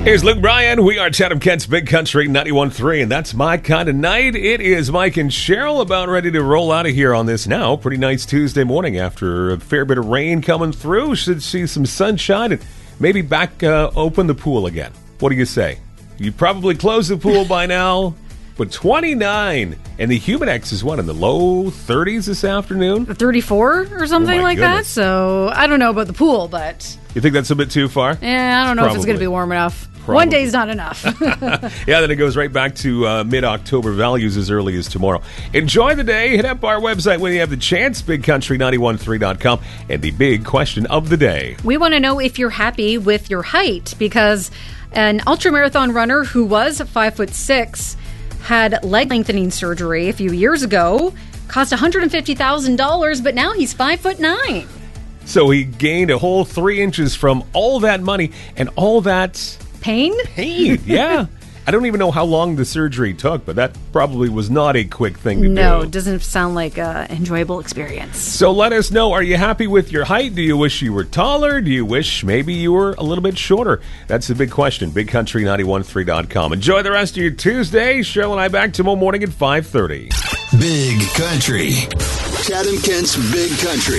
Here's Luke Bryan. We are Chatham Kent's Big Country 91.3, and that's my kind of night. It is Mike and Cheryl about ready to roll out of here on this now pretty nice Tuesday morning after a fair bit of rain coming through. Should see some sunshine and maybe back open the pool again. What do you say? You probably closed the pool by now, but 29, and the Humidex is what, in the low 30s this afternoon? 34 or something like goodness. that. So I don't know about the pool, but You think that's a bit too far? I don't know if it's going to be warm enough. One day's not enough. Yeah, then it goes right back to mid-October values as early as tomorrow. Enjoy the day. Hit up our website when you have the chance, bigcountry913.com, and the big question of the day. We want to know if you're happy with your height, because an ultramarathon runner who was 5'6" had leg lengthening surgery a few years ago, cost $150,000, but now he's 5'9". So he gained a whole 3 inches from all that money and all that Pain? Yeah. I don't even know how long the surgery took, but that probably was not a quick thing to do. No, it doesn't sound like an enjoyable experience. So let us know, are you happy with your height? Do you wish you were taller? Do you wish maybe you were a little bit shorter? That's the big question. BigCountry913.com. Enjoy the rest of your Tuesday. Cheryl and I back tomorrow morning at 5:30. Big Country. Chatham Kent's Big Country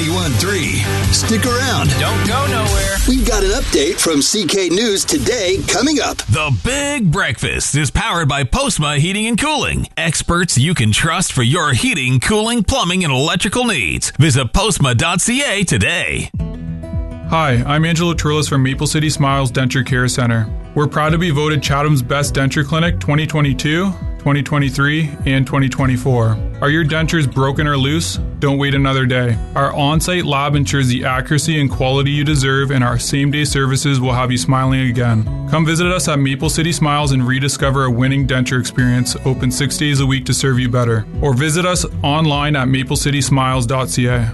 91.3. Stick around. Don't go nowhere. We've got an update from CK News today coming up. The Big Breakfast is powered by Postma Heating and Cooling. Experts you can trust for your heating, cooling, plumbing, and electrical needs. Visit postma.ca today. Hi, I'm Angelo Turles from Maple City Smiles Denture Care Center. We're proud to be voted Chatham's Best Denture Clinic 2022, 2023, and 2024. Are your dentures broken or loose? Don't wait another day. Our on-site lab ensures the accuracy and quality you deserve, and our same-day services will have you smiling again. Come visit us at Maple City Smiles and rediscover a winning denture experience, open 6 days a week to serve you better. Or visit us online at maplecitysmiles.ca.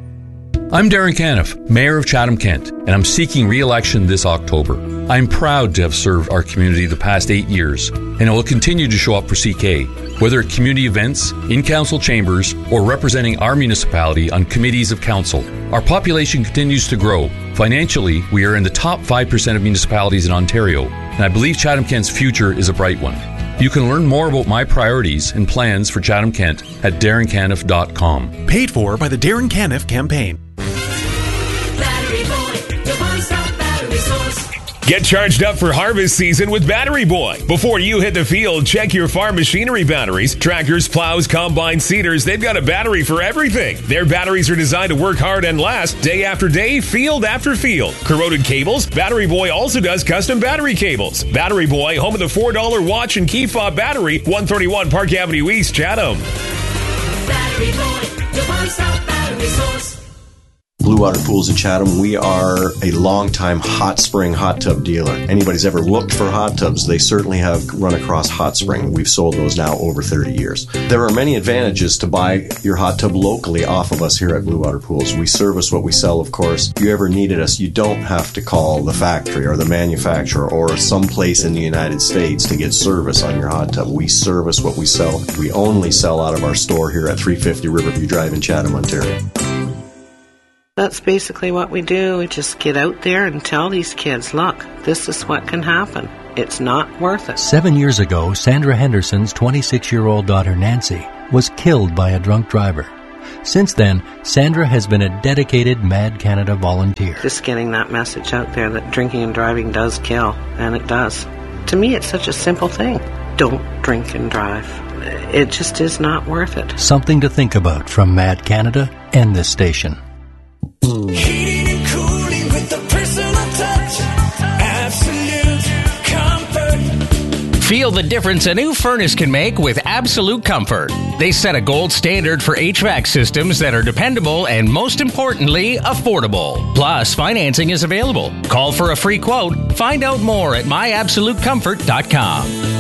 I'm Darren Caniff, Mayor of Chatham Kent, and I'm seeking re-election this October. I'm proud to have served our community the past 8 years, and I will continue to show up for CK, whether at community events, in council chambers, or representing our municipality on committees of council. Our population continues to grow. Financially, we are in the top 5% of municipalities in Ontario, and I believe Chatham Kent's future is a bright one. You can learn more about my priorities and plans for Chatham Kent at darrencaniff.com. Paid for by the Darren Caniff campaign. Get charged up for harvest season with Battery Boy. Before you hit the field, check your farm machinery batteries. Tractors, plows, combine seeders, they've got a battery for everything. Their batteries are designed to work hard and last day after day, field after field. Corroded cables? Battery Boy also does custom battery cables. Battery Boy, home of the $4 watch and key fob battery, 131 Park Avenue East, Chatham. Battery Boy, your one-stop battery source. Blue Water Pools in Chatham, we are a long-time Hot Spring hot tub dealer. Anybody's ever looked for hot tubs, they certainly have run across Hot Spring. We've sold those now over 30 years. There are many advantages to buy your hot tub locally off of us here at Blue Water Pools. We service what we sell, of course. If you ever needed us, you don't have to call the factory or the manufacturer or someplace in the United States to get service on your hot tub. We service what we sell. We only sell out of our store here at 350 Riverview Drive in Chatham, Ontario. That's basically what we do. We just get out there and tell these kids, look, this is what can happen. It's not worth it. 7 years ago, Sandra Henderson's 26-year-old daughter Nancy was killed by a drunk driver. Since then, Sandra has been a dedicated Mad Canada volunteer. Just getting that message out there that drinking and driving does kill, and it does. To me, it's such a simple thing. Don't drink and drive. It just is not worth it. Something to think about from Mad Canada and this station. Heating and cooling with the personal touch. Absolute comfort. Feel the difference a new furnace can make with Absolute Comfort. They set a gold standard for HVAC systems that are dependable and, most importantly, affordable. Plus, financing is available. Call for a free quote. Find out more at myabsolutecomfort.com.